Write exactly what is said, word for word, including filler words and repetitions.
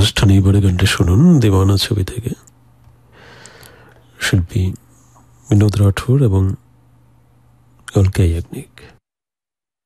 অনুষ্ঠানে এবারে গানটা শুনুন দেওয়ানা ছবি থেকে। শিল্পী বিনোদ রাঠোর এবং অলকা ইয়াগনিক।